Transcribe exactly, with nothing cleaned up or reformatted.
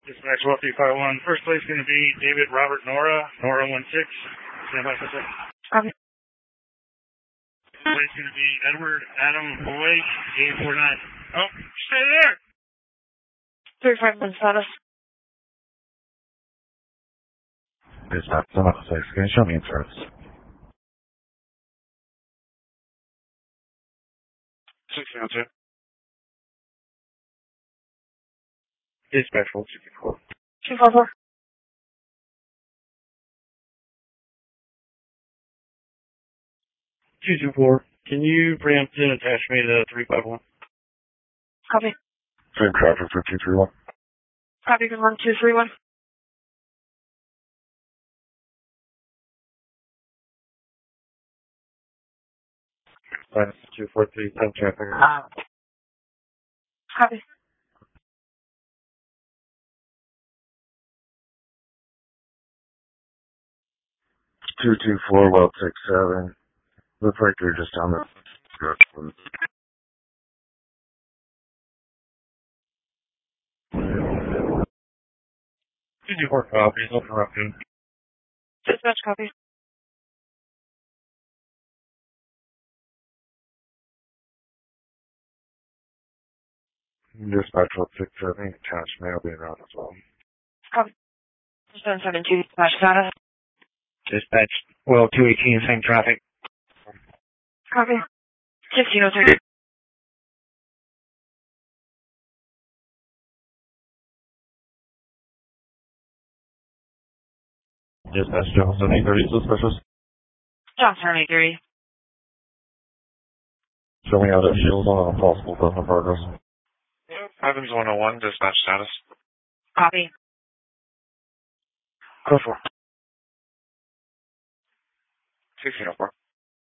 Dispatch one three five one. First place going to be David Robert Nora, Nora one six. Stand by for a second. Copy. Second place going to be Edward Adam Boy, eight four nine. Oh, stay there! three five one status. Dispatch seven oh six. Can you show me in service? six zero two. Dispatch one two four. two four four. two two four. Can you preempt and attach me to three five one? Copy. Same traffic for two three one. Copy, good one, two three one. Minus two four three, same traffic. Copy. two two four, well six seven. Looks like you're just on the... two two four copies, open raccoon. Dispatch copy. Dispatch one six seven, attached may will be around as well. Copy. seven seven two, dispatch status. Dispatch, well, two eighteen, same traffic. Copy. fifteen oh three. Dispatch Johnson eight thirty, suspicious. Johnson eight three. Show me how that shields on a possible theft in progress. Evans one oh one, dispatch status. Copy. Go for it. sixteen oh four.